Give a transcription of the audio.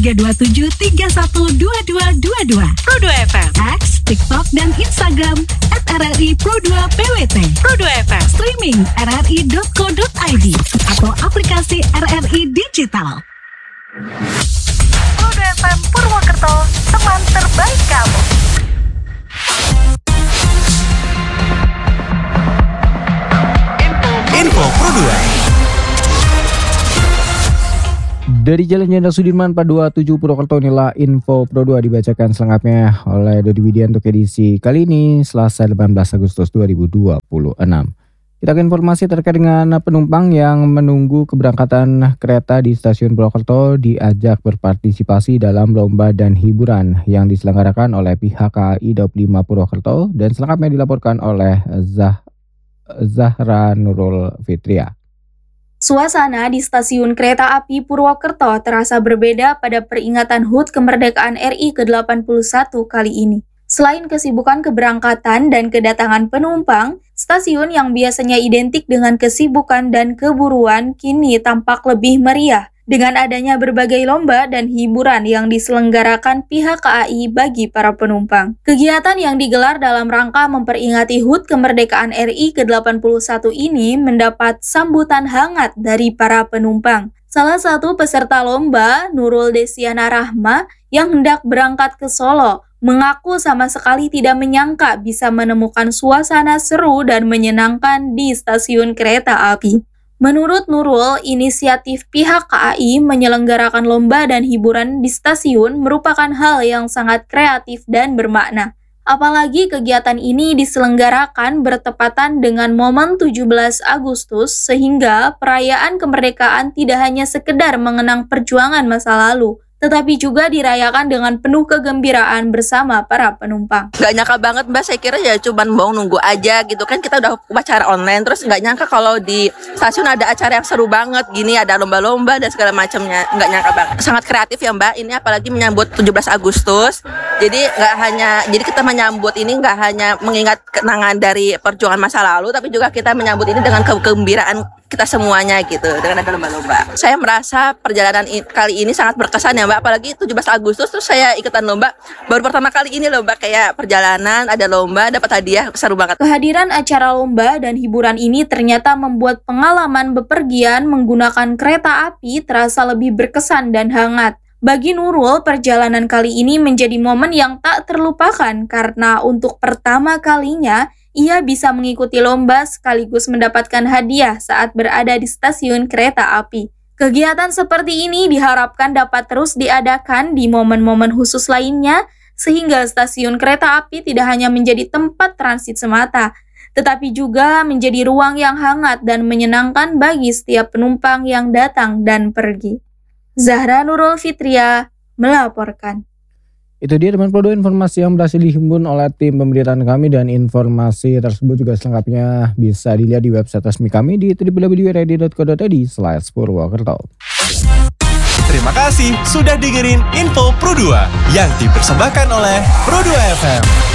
327312222. Pro2 FM, X, TikTok, dan Instagram @RRI Pro2PWT. Pro2 FM, Streaming rri.co.id atau aplikasi RRI Digital. Pro2 FM Purwokerto, teman terbaik kamu. Info Pro2. Dari Jalan Jenderal Sudirman 427 Purwokerto, inilah Info Pro2 dibacakan selengkapnya oleh Dodi Widian untuk edisi kali ini Selasa 18 Agustus 2026. Kita ke informasi terkait dengan penumpang yang menunggu keberangkatan kereta di stasiun Purwokerto diajak berpartisipasi dalam lomba dan hiburan yang diselenggarakan oleh pihak KAI Daup 5 Purwokerto dan selengkapnya dilaporkan oleh Zahra Nurul Fitria. Suasana di stasiun kereta api Purwokerto terasa berbeda pada peringatan HUT Kemerdekaan RI ke-81 kali ini. Selain kesibukan keberangkatan dan kedatangan penumpang, stasiun yang biasanya identik dengan kesibukan dan keburuan kini tampak lebih meriah dengan adanya berbagai lomba dan hiburan yang diselenggarakan pihak KAI bagi para penumpang. Kegiatan yang digelar dalam rangka memperingati HUT Kemerdekaan RI ke-81 ini mendapat sambutan hangat dari para penumpang. Salah satu peserta lomba, Nurul Desiana Rahma, yang hendak berangkat ke Solo, mengaku sama sekali tidak menyangka bisa menemukan suasana seru dan menyenangkan di stasiun kereta api. Menurut Nurul, inisiatif pihak KAI menyelenggarakan lomba dan hiburan di stasiun merupakan hal yang sangat kreatif dan bermakna. Apalagi kegiatan ini diselenggarakan bertepatan dengan momen 17 Agustus sehingga perayaan kemerdekaan tidak hanya sekedar mengenang perjuangan masa lalu, tetapi juga dirayakan dengan penuh kegembiraan bersama para penumpang. Gak nyangka banget Mbak, saya kira ya cuman mau nunggu aja gitu kan, kita udah upacara online, terus gak nyangka kalau di stasiun ada acara yang seru banget gini, ada lomba-lomba dan segala macamnya, gak nyangka banget. Sangat kreatif ya Mbak, ini apalagi menyambut 17 Agustus, jadi kita menyambut ini gak hanya mengingat kenangan dari perjuangan masa lalu, tapi juga kita menyambut ini dengan kegembiraan kita semuanya gitu, dengan ada lomba-lomba. Saya merasa perjalanan kali ini sangat berkesan ya Mbak, apalagi 17 Agustus terus saya ikutan lomba, baru pertama kali ini lomba kayak perjalanan, ada lomba, dapat hadiah, seru banget. Kehadiran acara lomba dan hiburan ini ternyata membuat pengalaman bepergian menggunakan kereta api terasa lebih berkesan dan hangat. Bagi Nurul, perjalanan kali ini menjadi momen yang tak terlupakan karena untuk pertama kalinya ia bisa mengikuti lomba sekaligus mendapatkan hadiah saat berada di stasiun kereta api. Kegiatan seperti ini diharapkan dapat terus diadakan di momen-momen khusus lainnya, sehingga stasiun kereta api tidak hanya menjadi tempat transit semata, tetapi juga menjadi ruang yang hangat dan menyenangkan bagi setiap penumpang yang datang dan pergi. Zahra Nurul Fitria melaporkan. Itu dia teman Pro2 informasi yang berhasil dihimpun oleh tim pemberitaan kami, dan informasi tersebut juga selengkapnya bisa dilihat di website resmi kami di www.rri.co.id/Purwokerto. Terima kasih sudah dengerin Info Pro2 yang dipersembahkan oleh Pro2 FM.